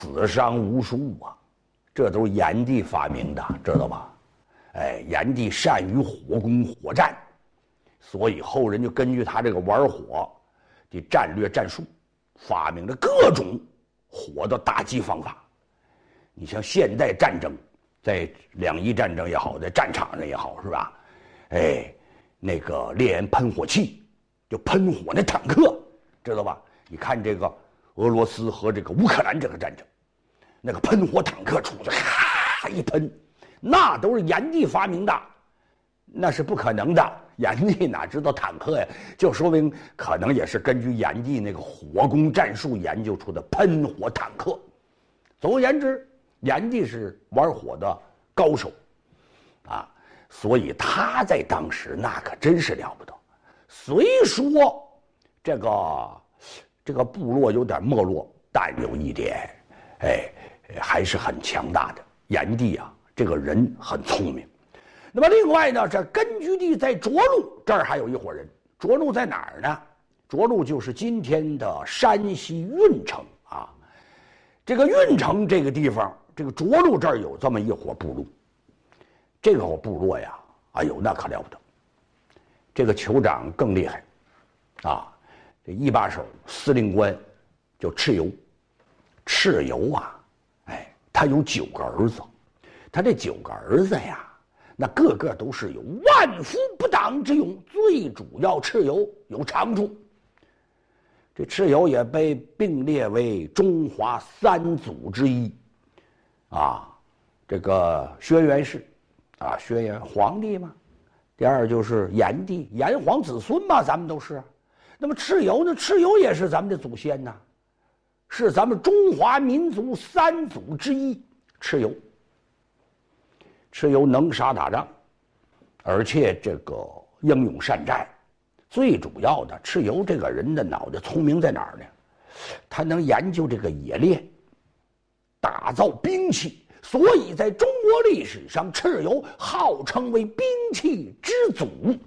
死伤无数啊，这都是炎帝发明的，知道吧？哎，炎帝善于火攻火战，所以后人就根据他这个玩火的战略战术，发明了各种火的打击方法。你像现代战争，在两伊战争也好，在战场上也好，是吧？哎，那个烈焰喷火器，就喷火那坦克，知道吧？你看这个俄罗斯和这个乌克兰这个战争，那个喷火坦克出去，咔一喷，那都是炎帝发明的，那是不可能的。炎帝哪知道坦克呀？就说明可能也是根据炎帝那个火攻战术研究出的喷火坦克。总而言之，炎帝是玩火的高手，啊，所以他在当时那可真是了不得。虽说这个部落有点没落，但有一点，哎，还是很强大的。炎帝啊，这个人很聪明。那么另外呢，这根据地在涿鹿，这儿还有一伙人。涿鹿在哪儿呢？涿鹿就是今天的山西运城啊。这个运城这个地方，这个涿鹿这儿有这么一伙部落。这个伙部落呀，哎呦，那可了不得。这个酋长更厉害，啊，这一把手司令官叫蚩尤。蚩尤啊，哎，他有9个儿子，他这9个儿子呀，那个个都是有万夫不挡之勇，最主要蚩尤有长处。这蚩尤也被并列为中华3祖之一，啊，这个轩辕氏，啊，轩辕皇帝嘛，第二就是炎帝，炎黄子孙嘛，咱们都是。那么蚩尤呢？蚩尤也是咱们的祖先呐，是咱们中华民族3祖之一。蚩尤，蚩尤能杀打仗，而且这个英勇善战。最主要的，蚩尤这个人的脑袋聪明在哪儿呢？他能研究这个冶炼，打造兵器，所以在中国历史上，蚩尤号称为兵器之祖。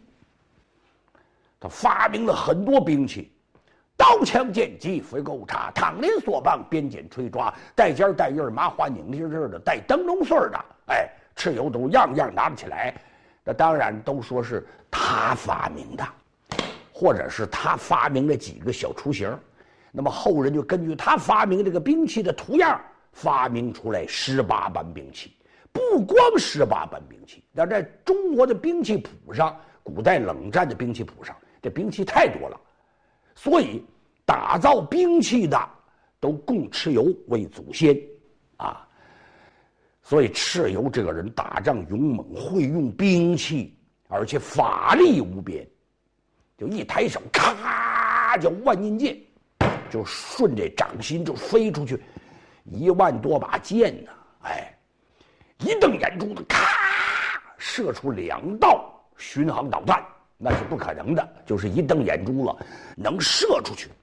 他发明了很多兵器，刀枪剑戟飞钩叉，躺连索棒鞭锏锤抓，带尖带叶麻花拧铃儿的，带灯笼穗的，哎，蚩尤都样样拿得起来。那当然都说是他发明的，或者是他发明了几个小雏形，那么后人就根据他发明这个兵器的图样，发明出来18般兵器。不光18般兵器，那在中国的兵器谱上，古代冷战的兵器谱上，这兵器太多了，所以打造兵器的都供蚩尤为祖先啊。所以蚩尤这个人打仗勇猛，会用兵器，而且法力无边，就一抬手，咔，叫万音箭，就顺着掌心就飞出去1万多把箭呢，哎，一瞪眼珠子，咔，射出2道巡航导弹，那是不可能的，就是一瞪眼珠子能射出去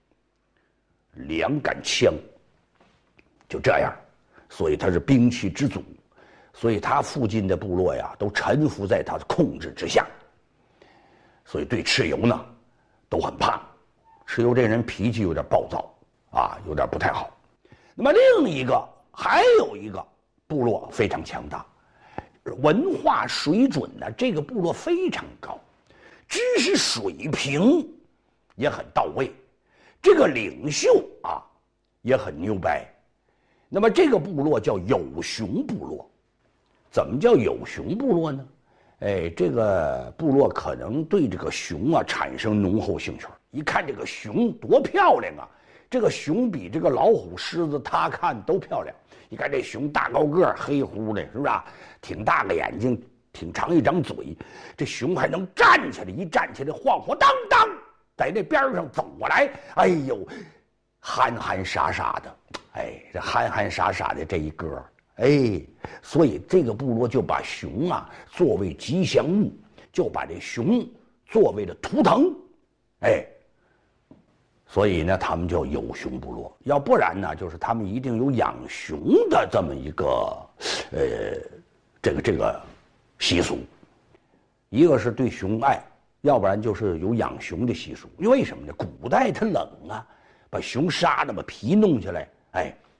2杆枪，就这样。所以他是兵器之祖，所以他附近的部落呀都臣服在他的控制之下，所以对蚩尤呢都很怕。蚩尤这人脾气有点暴躁啊，有点不太好。那么还有一个部落非常强大，文化水准呢这个部落非常高，知识水平也很到位，这个领袖啊也很牛掰。那么这个部落叫有熊部落。怎么叫有熊部落呢？哎，这个部落可能对这个熊啊产生浓厚兴趣，一看这个熊多漂亮啊，这个熊比这个老虎狮子他看都漂亮。你看这熊大高个，黑乎的，是不是啊？挺大个眼睛，挺长一张嘴，这熊还能站起来，一站起来晃晃荡荡在那边上走过来，哎呦，憨憨傻傻的，哎，这憨憨傻傻的这一个，哎，所以这个部落就把熊啊作为吉祥物，就把这熊作为了图腾，哎，所以呢，他们叫有熊部落。要不然呢，就是他们一定有养熊的这么一个这个习俗，一个是对熊爱，要不然就是有养熊的习俗。因为什么呢？古代它冷啊，把熊杀的把皮弄下来，哎，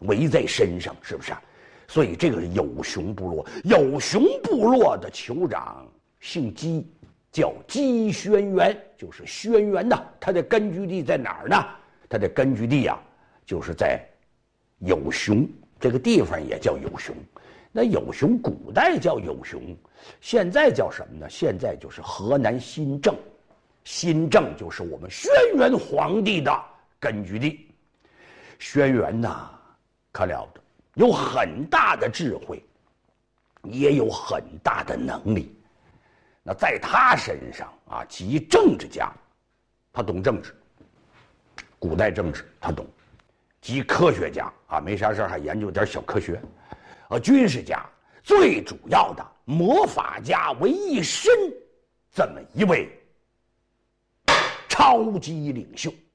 围在身上，是不是？所以这个是有熊部落。有熊部落的酋长姓姬，叫姬轩辕，就是轩辕呐。他的根据地在哪儿呢？他的根据地就是在有熊这个地方，也叫有熊。那有熊古代叫有熊，现在叫什么呢？现在就是河南新郑。新郑就是我们轩辕皇帝的根据地。轩辕呐，可了得，有很大的智慧，也有很大的能力。那在他身上集政治家，他懂政治，古代政治他懂；集科学家没啥事还研究点小科学；军事家，最主要的魔法家为一身，这么一位超级领袖。